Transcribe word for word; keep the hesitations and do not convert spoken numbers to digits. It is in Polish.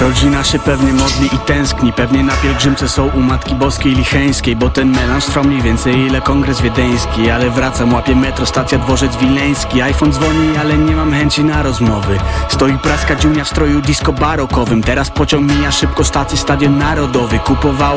Rodzina się pewnie modli i tęskni, pewnie na pielgrzymce są u Matki Boskiej Licheńskiej, bo ten melanż trwał mniej więcej ile kongres wiedeński. Ale wracam, łapię metro, stacja Dworzec Wileński. iPhone dzwoni, ale nie mam chęci na rozmowy. Stoi praska dziunia w stroju disco barokowym. Teraz pociąg mija szybko stację Stadion Narodowy. Kupowało